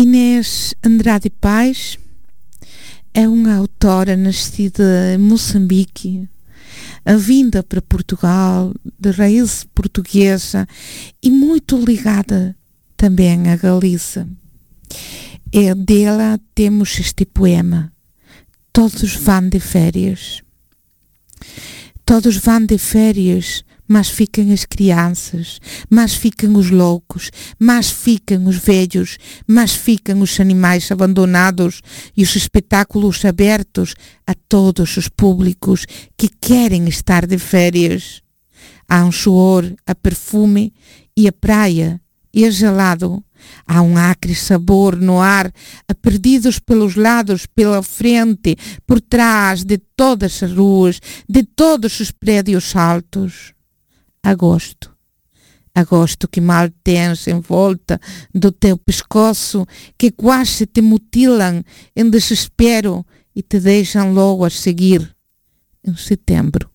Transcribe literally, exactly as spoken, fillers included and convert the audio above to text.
Inês Andrade Paes é uma autora nascida em Moçambique, a vinda para Portugal, de raiz portuguesa e muito ligada também à Galiza. É dela temos este poema: todos vão de férias. Todos vão de férias, mas ficam as crianças, mas ficam os loucos, mas ficam os velhos, mas ficam os animais abandonados e os espetáculos abertos a todos os públicos que querem estar de férias. Há um suor a perfume e a praia e a gelado. Há um acre sabor no ar, a perdidos pelos lados, pela frente, por trás de todas as ruas, de todos os prédios altos. Agosto, agosto que mal tens em volta do teu pescoço, que quase te mutilam em desespero e te deixam logo a seguir. Em setembro,